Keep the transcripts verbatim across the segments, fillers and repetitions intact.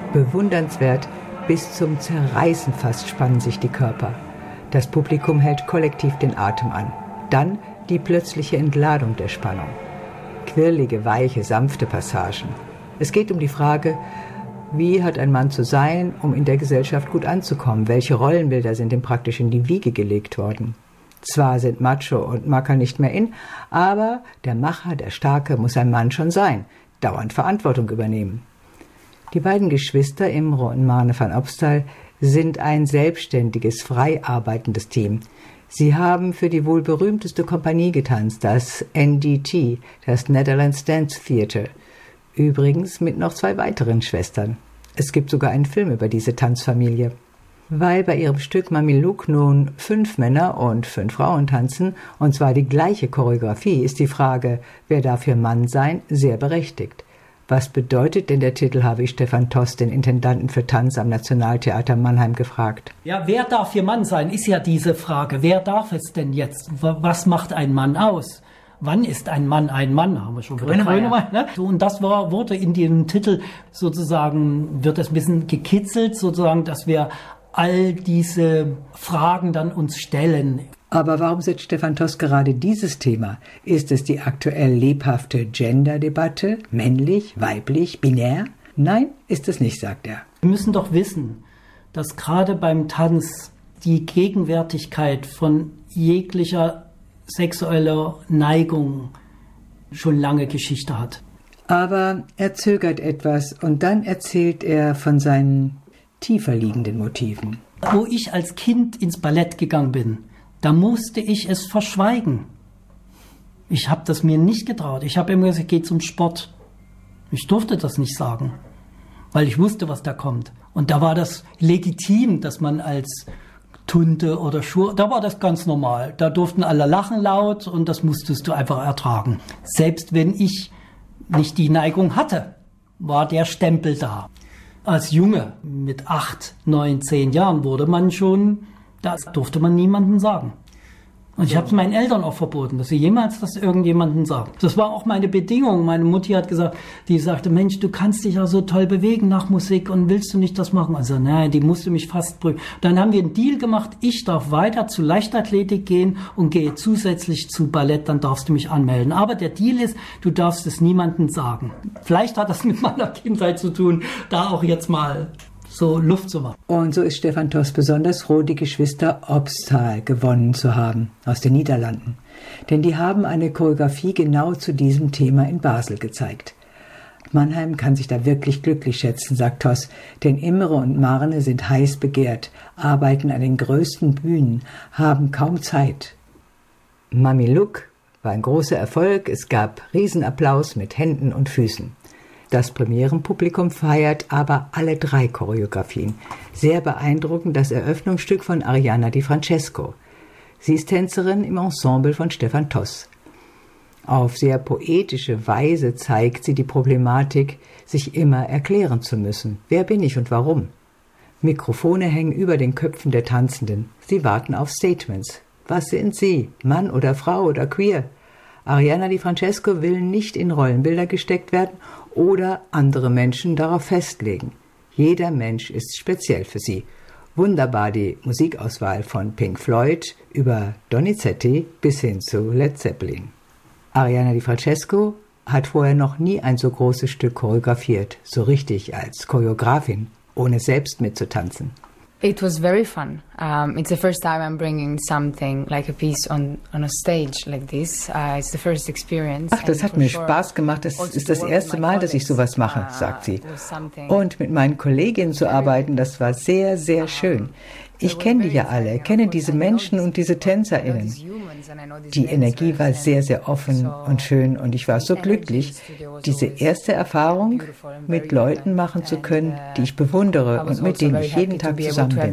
Bewundernswert, bis zum Zerreißen fast spannen sich die Körper. Das Publikum hält kollektiv den Atem an. Dann die plötzliche Entladung der Spannung. Quirlige, weiche, sanfte Passagen. Es geht um die Frage, wie hat ein Mann zu sein, um in der Gesellschaft gut anzukommen? Welche Rollenbilder sind ihm praktisch in die Wiege gelegt worden? Zwar sind Macho und Macker nicht mehr in, aber der Macher, der Starke, muss ein Mann schon sein, dauernd Verantwortung übernehmen. Die beiden Geschwister, Imre und Mane van Opstal, sind ein selbstständiges, frei arbeitendes Team. Sie haben für die wohl berühmteste Kompanie getanzt, das N D T, das Netherlands Dance Theatre. Übrigens mit noch zwei weiteren Schwestern. Es gibt sogar einen Film über diese Tanzfamilie. Weil bei ihrem Stück Mamiluk nun fünf Männer und fünf Frauen tanzen, und zwar die gleiche Choreografie, ist die Frage, wer darf hier Mann sein, sehr berechtigt. Was bedeutet denn der Titel, habe ich Stefan Toss, den Intendanten für Tanz am Nationaltheater Mannheim, gefragt. Ja, wer darf hier Mann sein, ist ja diese Frage. Wer darf es denn jetzt? Was macht ein Mann aus? Wann ist ein Mann ein Mann? Haben wir schon wieder Grönemeyer, ne? So, und das war, wurde in dem Titel sozusagen, wird es ein bisschen gekitzelt, sozusagen, dass wir all diese Fragen dann uns stellen. Aber warum setzt Stefan Toss gerade dieses Thema? Ist es die aktuell lebhafte Gender-Debatte? Männlich, weiblich, binär? Nein, ist es nicht, sagt er. Wir müssen doch wissen, dass gerade beim Tanz die Gegenwärtigkeit von jeglicher sexueller Neigung schon lange Geschichte hat. Aber er zögert etwas und dann erzählt er von seinen tiefer liegenden Motiven. Wo ich als Kind ins Ballett gegangen bin, da musste ich es verschweigen. Ich habe das mir nicht getraut. Ich habe immer gesagt, ich gehe zum Sport. Ich durfte das nicht sagen, weil ich wusste, was da kommt. Und da war das legitim, dass man als Tunte oder Schur, da war das ganz normal. Da durften alle lachen laut und das musstest du einfach ertragen. Selbst wenn ich nicht die Neigung hatte, war der Stempel da. Als Junge mit acht, neun, zehn Jahren wurde man schon, das durfte man niemandem sagen. Und ich habe es meinen Eltern auch verboten, dass sie jemals das irgendjemandem sagen. Das war auch meine Bedingung. Meine Mutti hat gesagt, die sagte, Mensch, du kannst dich ja so toll bewegen nach Musik und willst du nicht das machen? Also nein, die musste mich fast prüfen. Dann haben wir einen Deal gemacht, ich darf weiter zu Leichtathletik gehen und gehe zusätzlich zu Ballett, dann darfst du mich anmelden. Aber der Deal ist, du darfst es niemandem sagen. Vielleicht hat das mit meiner Kindheit zu tun, da auch jetzt mal so Luft zu machen. Und so ist Stefan Toss besonders froh, die Geschwister Opstal gewonnen zu haben aus den Niederlanden. Denn die haben eine Choreografie genau zu diesem Thema in Basel gezeigt. Mannheim kann sich da wirklich glücklich schätzen, sagt Toss, denn Imre und Marne sind heiß begehrt, arbeiten an den größten Bühnen, haben kaum Zeit. Mamiluk war ein großer Erfolg, es gab Riesenapplaus mit Händen und Füßen. Das Premierenpublikum feiert aber alle drei Choreografien. Sehr beeindruckend das Eröffnungsstück von Arianna Di Francesco. Sie ist Tänzerin im Ensemble von Stefan Toss. Auf sehr poetische Weise zeigt sie die Problematik, sich immer erklären zu müssen. Wer bin ich und warum? Mikrofone hängen über den Köpfen der Tanzenden. Sie warten auf Statements. Was sind sie? Mann oder Frau oder queer? Arianna Di Francesco will nicht in Rollenbilder gesteckt werden oder andere Menschen darauf festlegen. Jeder Mensch ist speziell für sie. Wunderbar die Musikauswahl von Pink Floyd über Donizetti bis hin zu Led Zeppelin. Arianna Di Francesco hat vorher noch nie ein so großes Stück choreografiert, so richtig als Choreografin, ohne selbst mitzutanzen. It was very fun. Um, it's the first time I'm bringing something like a piece on, on a stage like this. Uh, it's the first experience. Ach, das hat mir Spaß gemacht. Es ist das erste Mal, dass ich sowas mache, sagt sie. Und mit meinen Kolleginnen zu arbeiten, das war sehr, sehr schön. Ich kenne die ja alle, kenne diese Menschen und diese TänzerInnen. Die Energie war sehr, sehr offen und schön und ich war so glücklich, diese erste Erfahrung mit Leuten machen zu können, die ich bewundere und mit denen ich jeden Tag zusammen bin.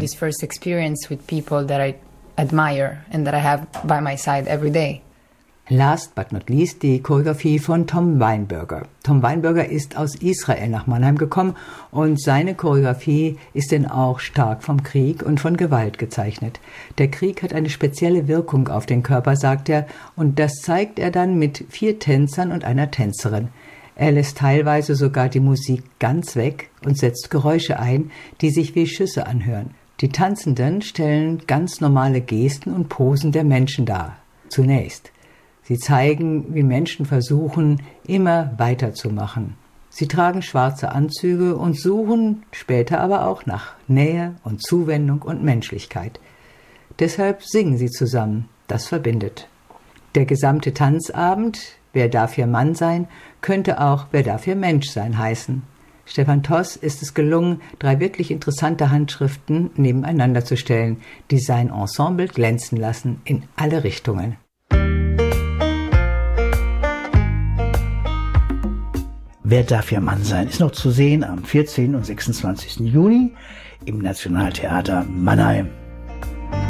Last but not least die Choreografie von Tom Weinberger. Tom Weinberger ist aus Israel nach Mannheim gekommen und seine Choreografie ist denn auch stark vom Krieg und von Gewalt gezeichnet. Der Krieg hat eine spezielle Wirkung auf den Körper, sagt er, und das zeigt er dann mit vier Tänzern und einer Tänzerin. Er lässt teilweise sogar die Musik ganz weg und setzt Geräusche ein, die sich wie Schüsse anhören. Die Tanzenden stellen ganz normale Gesten und Posen der Menschen dar. Zunächst. Sie zeigen, wie Menschen versuchen, immer weiterzumachen. Sie tragen schwarze Anzüge und suchen später aber auch nach Nähe und Zuwendung und Menschlichkeit. Deshalb singen sie zusammen. Das verbindet. Der gesamte Tanzabend, Wer darf hier Mann sein, könnte auch Wer darf hier Mensch sein heißen. Stefan Toss ist es gelungen, drei wirklich interessante Handschriften nebeneinander zu stellen, die sein Ensemble glänzen lassen in alle Richtungen. Wer darf hier Mann sein, ist noch zu sehen am vierzehnten und sechsundzwanzigsten Juni im Nationaltheater Mannheim.